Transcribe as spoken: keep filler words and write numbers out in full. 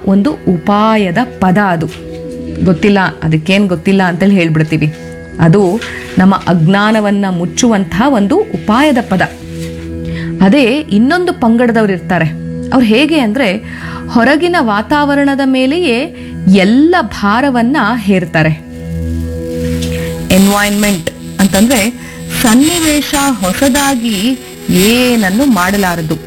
ಒಂದು ಉಪಾಯದ ಪದ ಅದು. ಗೊತ್ತಿಲ್ಲ, ಅದಕ್ಕೇನು ಗೊತ್ತಿಲ್ಲ ಅಂತೇಳಿ ಹೇಳ್ಬಿಡ್ತೀವಿ. ಅದು ನಮ್ಮ ಅಜ್ಞಾನವನ್ನು ಮುಚ್ಚುವಂತಹ ಒಂದು ಉಪಾಯದ ಪದ. ಅದೇ ಇನ್ನೊಂದು ಪಂಗಡದವ್ರು ಇರ್ತಾರೆ. ಅವ್ರು ಹೇಗೆ ಅಂದರೆ ಹೊರಗಿನ ವಾತಾವರಣದ ಮೇಲೆಯೇ ಎಲ್ಲ ಭಾರವನ್ನ ಹೇರ್ತಾರೆ. ಎನ್ವೈರ್ನ್ಮೆಂಟ್ ಅಂತಂದ್ರೆ ಸನ್ನಿವೇಶ ಹೊಸದಾಗಿ ಏನನ್ನು ಮಾಡಲಾರದು.